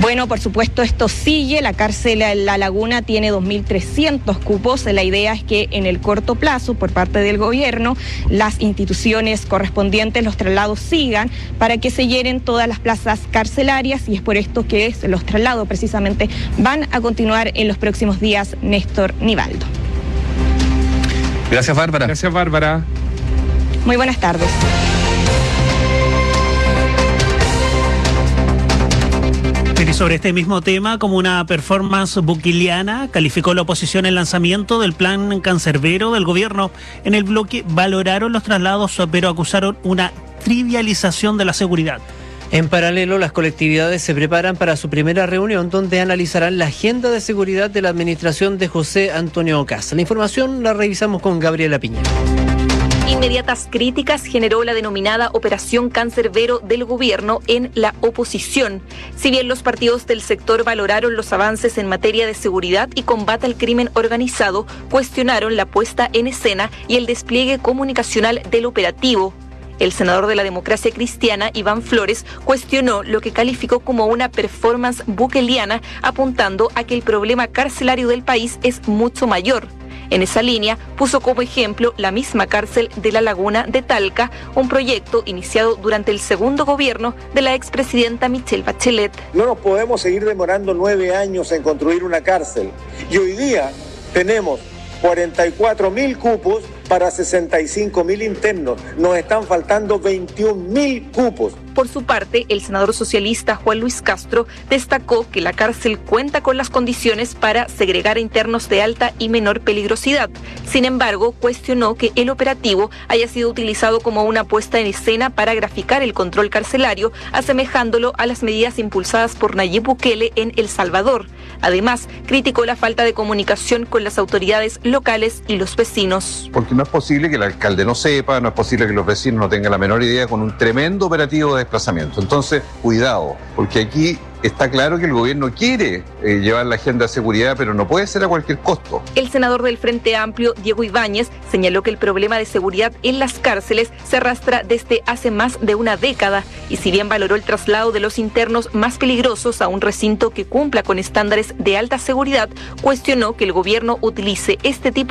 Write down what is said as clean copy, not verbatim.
Bueno, por supuesto esto sigue, la cárcel La Laguna tiene 2.300 cupos, la idea es que en el corto plazo, por parte del gobierno, las instituciones correspondientes, los traslados sigan para que se llenen todas las plazas carcelarias y es por esto que los traslados precisamente van a continuar en los próximos días, Néstor Nivaldo. Gracias, Bárbara. Gracias, Bárbara. Muy buenas tardes. Y sobre este mismo tema, como una performance bukeleana, calificó la oposición el lanzamiento del plan cancerbero del gobierno. En el bloque valoraron los traslados, pero acusaron una trivialización de la seguridad. En paralelo, las colectividades se preparan para su primera reunión donde analizarán la agenda de seguridad de la administración de José Antonio Ocas. La información la revisamos con Gabriela Piñera. Inmediatas críticas generó la denominada Operación Cancerbero del gobierno en la oposición. Si bien los partidos del sector valoraron los avances en materia de seguridad y combate al crimen organizado, cuestionaron la puesta en escena y el despliegue comunicacional del operativo. El senador de la Democracia Cristiana, Iván Flores, cuestionó lo que calificó como una performance bukeleana, apuntando a que el problema carcelario del país es mucho mayor. En esa línea, puso como ejemplo la misma cárcel de La Laguna de Talca, un proyecto iniciado durante el segundo gobierno de la expresidenta Michelle Bachelet. No nos podemos seguir demorando 9 años en construir una cárcel. Y hoy día tenemos 44.000 cupos para 65.000 internos. Nos están faltando 21.000 cupos. Por su parte, el senador socialista Juan Luis Castro destacó que la cárcel cuenta con las condiciones para segregar a internos de alta y menor peligrosidad. Sin embargo, cuestionó que el operativo haya sido utilizado como una puesta en escena para graficar el control carcelario, asemejándolo a las medidas impulsadas por Nayib Bukele en El Salvador. Además, criticó la falta de comunicación con las autoridades locales y los vecinos. Porque no es posible que el alcalde no sepa, no es posible que los vecinos no tengan la menor idea con un tremendo operativo de desplazamiento. Entonces, cuidado, porque aquí está claro que el gobierno quiere llevar la agenda de seguridad, pero no puede ser a cualquier costo. El senador del Frente Amplio, Diego Ibáñez, señaló que el problema de seguridad en las cárceles se arrastra desde hace más de una década y si bien valoró el traslado de los internos más peligrosos a un recinto que cumpla con estándares de alta seguridad, cuestionó que el gobierno utilice este tipo